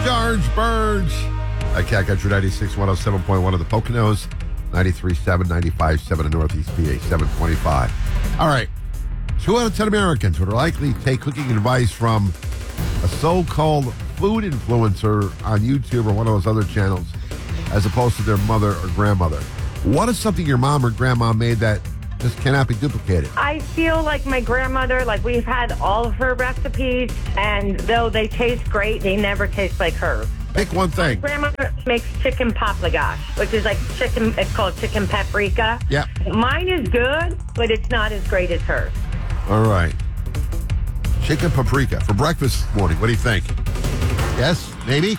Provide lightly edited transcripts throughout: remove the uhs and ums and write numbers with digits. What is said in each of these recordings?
George Burge. Cat Country 96, 107.1 of the Poconos, 93.7, 95.7 in Northeast PA, 725. All right. 2 out of 10 Americans would likely take cooking advice from a so-called food influencer on YouTube or one of those other channels as opposed to their mother or grandmother. What is something your mom or grandma made that just cannot be duplicated? I feel like my grandmother, like we've had all of her recipes, and though they taste great, they never taste like hers. Pick one thing. My grandmother makes chicken paprikash, which is like chicken, it's called chicken paprika. Yeah. Mine is good, but it's not as great as hers. All right. Chicken paprika for breakfast this morning. What do you think? Yes? Maybe?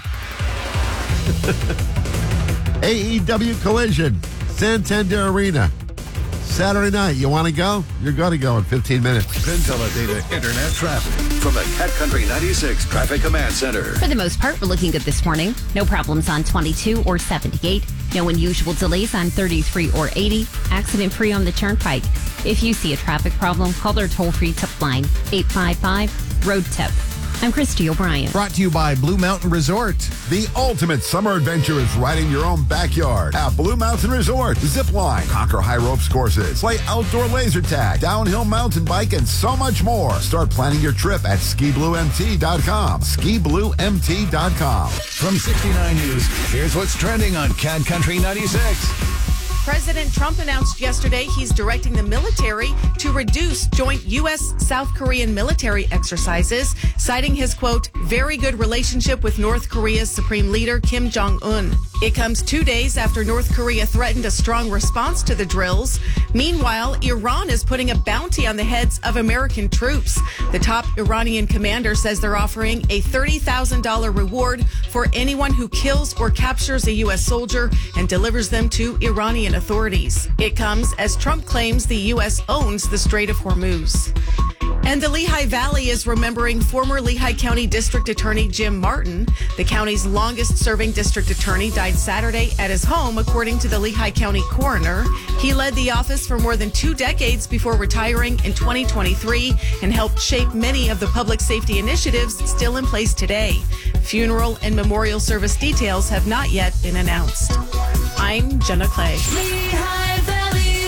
AEW Collision, Santander Arena. Saturday night. You want to go? You're going to go in 15 minutes. Pinteladata Internet traffic from the Cat Country 96 Traffic Command Center. For the most part, we're looking good this morning. No problems on 22 or 78. No unusual delays on 33 or 80. Accident-free on the Turnpike. If you see a traffic problem, call their toll-free tip line, 855-ROAD-TIP. I'm Christy O'Brien. Brought to you by Blue Mountain Resort. The ultimate summer adventure is right in your own backyard at Blue Mountain Resort. Zip line, conquer high ropes courses, play outdoor laser tag, downhill mountain bike, and so much more. Start planning your trip at skibluemt.com. skibluemt.com. From 69 News, here's what's trending on Cat Country 96. President Trump announced yesterday he's directing the military to reduce joint U.S.-South Korean military exercises, citing his, quote, very good relationship with North Korea's Supreme Leader Kim Jong-un. It comes 2 days after North Korea threatened a strong response to the drills. Meanwhile, Iran is putting a bounty on the heads of American troops. The top Iranian commander says they're offering a $30,000 reward for anyone who kills or captures a U.S. soldier and delivers them to Iranian authorities. It comes as Trump claims the U.S. owns the Strait of Hormuz. And the Lehigh Valley is remembering former Lehigh County District Attorney Jim Martin. The county's longest-serving district attorney died Saturday at his home, according to the Lehigh County coroner. He led the office for more than 2 decades before retiring in 2023 and helped shape many of the public safety initiatives still in place today. Funeral and memorial service details have not yet been announced. I'm Jenna Clay. Lehigh Valley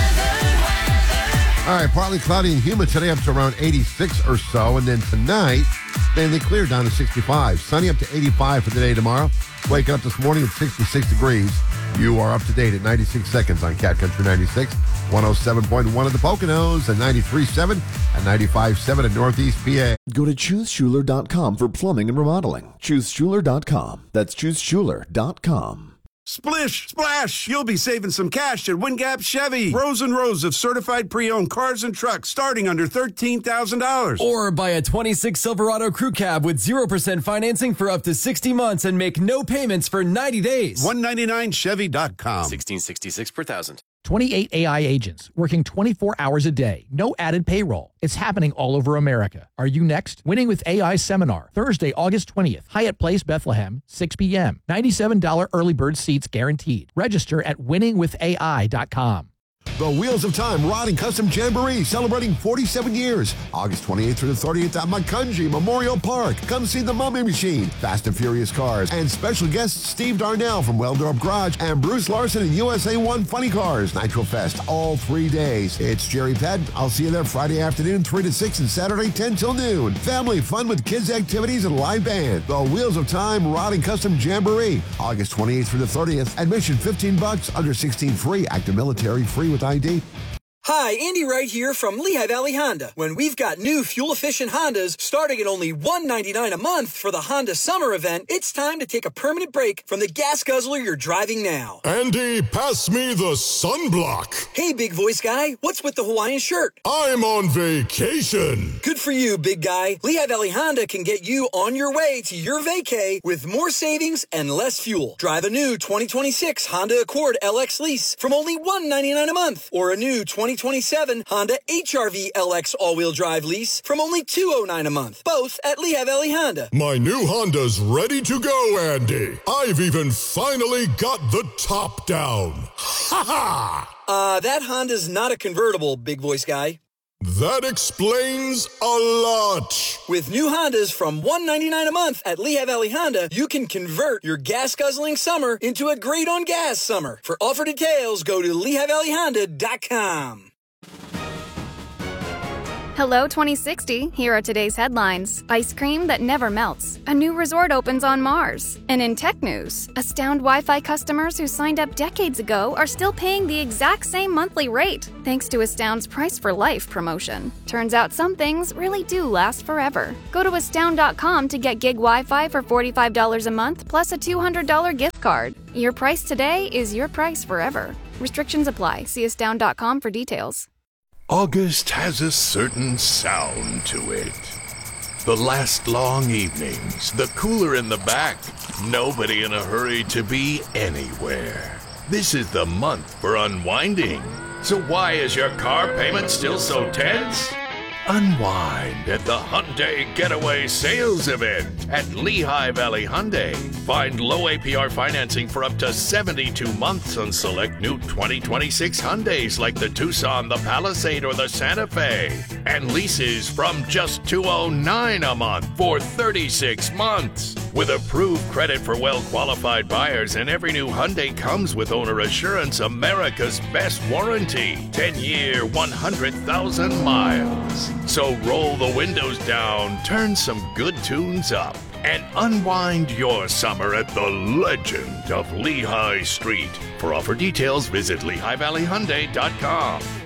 weather. All right, partly cloudy and humid today up to around 86 or so. And then tonight, mainly clear down to 65. Sunny up to 85 for the day tomorrow. Waking up this morning at 66 degrees. You are up to date at 96 seconds on Cat Country 96, 107.1 at the Poconos, and 93.7 and 95.7 at Northeast PA. Go to ChooseSchuler.com for plumbing and remodeling. ChooseSchuler.com. That's ChooseSchuler.com. Splish, splash, you'll be saving some cash at Wingap Chevy. Rows and rows of certified pre-owned cars and trucks starting under $13,000. Or buy a 26 Silverado Crew Cab with 0% financing for up to 60 months and make no payments for 90 days. 199chevy.com. $1,666 per thousand. 28 AI agents working 24 hours a day. No added payroll. It's happening all over America. Are you next? Winning with AI seminar, Thursday, August 20th. Hyatt Place, Bethlehem, 6 p.m. $97 early bird seats guaranteed. Register at winningwithai.com. The Wheels of Time Rod and Custom Jamboree celebrating 47 years. August 28th through the 30th at Macungie Memorial Park. Come see the Mummy Machine, Fast and Furious Cars, and special guests Steve Darnell from Weldorp Garage and Bruce Larson and USA 1 Funny Cars. Nitro Fest all 3 days. It's Jerry Ped. I'll see you there Friday afternoon 3 to 6 and Saturday 10 till noon. Family fun with kids activities and live band. The Wheels of Time Rod and Custom Jamboree. August 28th through the 30th. Admission $15. Under 16 free. Active military free with ID. Hi, Andy Wright here from Lehigh Valley Honda. When we've got new fuel-efficient Hondas starting at only $199 a month for the Honda Summer event, it's time to take a permanent break from the gas guzzler you're driving now. Andy, pass me the sunblock. Hey, big voice guy, what's with the Hawaiian shirt? I'm on vacation. Good for you, big guy. Lehigh Valley Honda can get you on your way to your vacay with more savings and less fuel. Drive a new 2026 Honda Accord LX lease from only $199 a month, or a new 2027 Honda HR-V LX all-wheel drive lease from only $209 a month, both at Lehigh Valley Honda. My new Honda's ready to go, Andy. I've even finally got the top down. Ha ha! That Honda's not a convertible, big voice guy. That explains a lot. With new Hondas from $199 a month at Lehigh Valley Honda, you can convert your gas-guzzling summer into a great-on-gas summer. For offer details, go to LehighValleyHonda.com. Hello 2060, here are today's headlines. Ice cream that never melts. A new resort opens on Mars. And in tech news, Astound Wi-Fi customers who signed up decades ago are still paying the exact same monthly rate, thanks to Astound's Price for Life promotion. Turns out some things really do last forever. Go to Astound.com to get gig Wi-Fi for $45 a month plus a $200 gift card. Your price today is your price forever. Restrictions apply. See Astound.com for details. August has a certain sound to it. The last long evenings, the cooler in the back, nobody in a hurry to be anywhere. This is the month for unwinding. So why is your car payment still so tense? Unwind at the Hyundai Getaway Sales Event at Lehigh Valley Hyundai. Find low APR financing for up to 72 months on select new 2026 Hyundais like the Tucson, the Palisade, or the Santa Fe. And leases from just $209 a month for 36 months. With approved credit for well-qualified buyers, and every new Hyundai comes with Owner Assurance, America's best warranty. 10-year, 100,000 miles. So roll the windows down, turn some good tunes up, and unwind your summer at the legend of Lehigh Street. For offer details, visit LehighValleyHyundai.com.